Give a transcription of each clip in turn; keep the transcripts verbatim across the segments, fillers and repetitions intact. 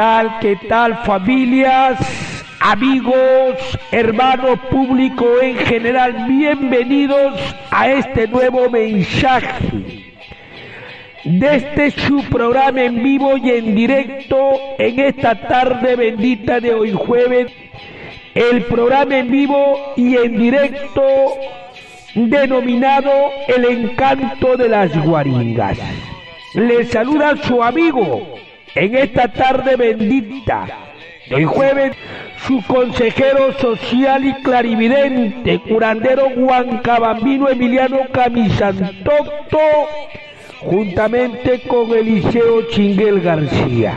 tal, ¿qué tal, familias, amigos, hermanos, público en general? Bienvenidos a este nuevo mensaje de este su programa en vivo y en directo en esta tarde bendita de hoy jueves, el programa en vivo y en directo denominado El Encanto de las Guaringas. Les saluda su amigo en esta tarde bendita de hoy jueves, su consejero social y clarividente, curandero huancabambino Emiliano Camisantocto, juntamente con Eliseo Chinguel García.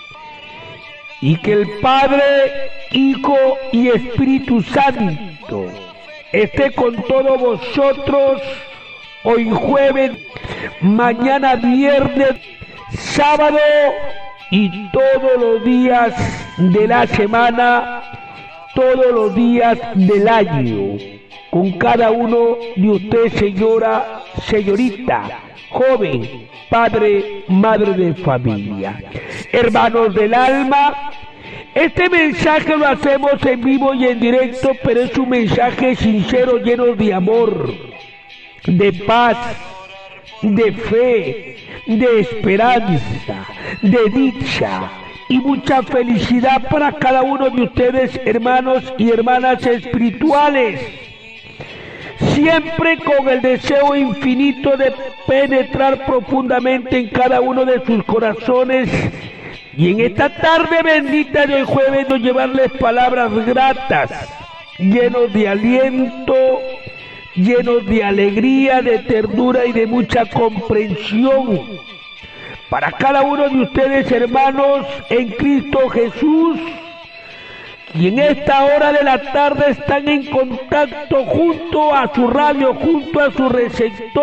Y que el Padre, Hijo y Espíritu Santo esté con todos vosotros hoy jueves, mañana viernes, sábado y todos los días de la semana, todos los días del año, con cada uno de ustedes, señora, señorita, joven, padre, madre de familia, hermanos del alma. Este mensaje lo hacemos en vivo y en directo, pero es un mensaje sincero, lleno de amor, de paz, de fe, de esperanza, de dicha y mucha felicidad para cada uno de ustedes, hermanos y hermanas espirituales, siempre con el deseo infinito de penetrar profundamente en cada uno de sus corazones. Y en esta tarde bendita de hoy jueves, no llevarles palabras gratas, llenos de aliento, llenos de alegría, de ternura y de mucha comprensión para cada uno de ustedes, hermanos en Cristo Jesús, y en esta hora de la tarde están en contacto junto a su radio, junto a su receptor.